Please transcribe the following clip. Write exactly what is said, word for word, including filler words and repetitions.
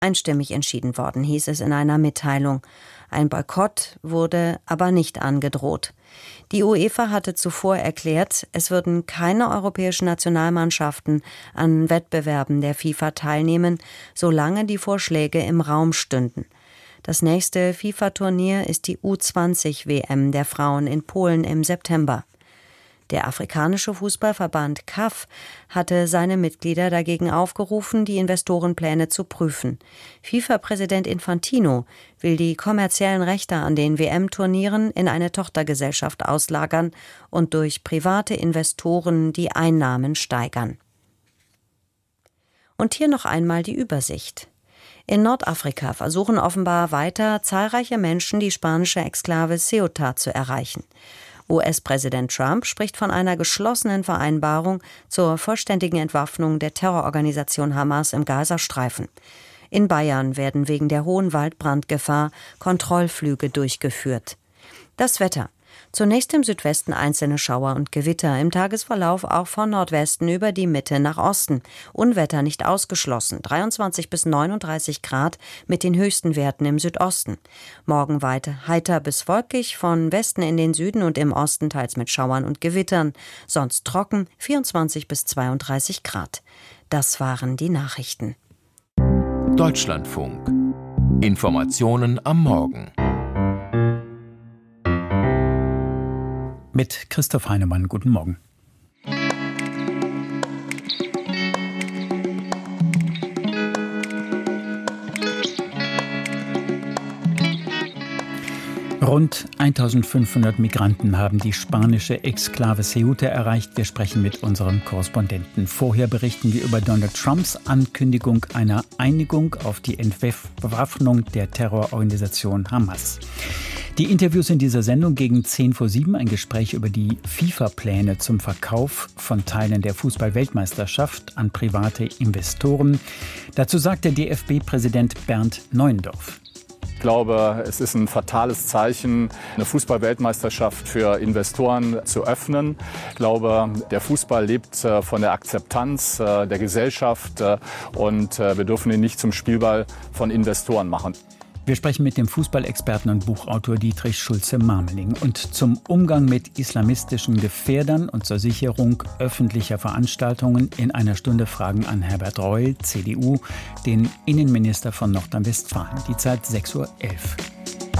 einstimmig entschieden worden, hieß es in einer Mitteilung. Ein Boykott wurde aber nicht angedroht. Die UEFA hatte zuvor erklärt, es würden keine europäischen Nationalmannschaften an Wettbewerben der FIFA teilnehmen, solange die Vorschläge im Raum stünden. Das nächste FIFA-Turnier ist die U zwanzig W M der Frauen in Polen im September. Der afrikanische Fußballverband C A F hatte seine Mitglieder dagegen aufgerufen, die Investorenpläne zu prüfen. FIFA-Präsident Infantino will die kommerziellen Rechte an den W M-Turnieren in eine Tochtergesellschaft auslagern und durch private Investoren die Einnahmen steigern. Und hier noch einmal die Übersicht. In Nordafrika versuchen offenbar weiter zahlreiche Menschen, die spanische Exklave Ceuta zu erreichen. U S-Präsident Trump spricht von einer geschlossenen Vereinbarung zur vollständigen Entwaffnung der Terrororganisation Hamas im Gazastreifen. In Bayern werden wegen der hohen Waldbrandgefahr Kontrollflüge durchgeführt. Das Wetter. Zunächst im Südwesten einzelne Schauer und Gewitter, im Tagesverlauf auch von Nordwesten über die Mitte nach Osten. Unwetter nicht ausgeschlossen, dreiundzwanzig bis neununddreißig Grad mit den höchsten Werten im Südosten. Morgen weiter heiter bis wolkig, von Westen in den Süden und im Osten teils mit Schauern und Gewittern. Sonst trocken, vierundzwanzig bis zweiunddreißig Grad. Das waren die Nachrichten. Deutschlandfunk. Informationen am Morgen. Mit Christoph Heinemann. Guten Morgen. Rund eintausendfünfhundert Migranten haben die spanische Exklave Ceuta erreicht. Wir sprechen mit unserem Korrespondenten. Vorher berichten wir über Donald Trumps Ankündigung einer Einigung auf die Entwaffnung der Terrororganisation Hamas. Die Interviews in dieser Sendung gegen zehn vor sieben, ein Gespräch über die FIFA-Pläne zum Verkauf von Teilen der Fußball-Weltmeisterschaft an private Investoren. Dazu sagt der D F B-Präsident Bernd Neuendorf. Ich glaube, es ist ein fatales Zeichen, eine Fußball-Weltmeisterschaft für Investoren zu öffnen. Ich glaube, der Fußball lebt von der Akzeptanz der Gesellschaft und wir dürfen ihn nicht zum Spielball von Investoren machen. Wir sprechen mit dem Fußballexperten und Buchautor Dietrich Schulze-Marmeling. Und zum Umgang mit islamistischen Gefährdern und zur Sicherung öffentlicher Veranstaltungen in einer Stunde Fragen an Herbert Reul, C D U, den Innenminister von Nordrhein-Westfalen. Die Zeit sechs Uhr elf.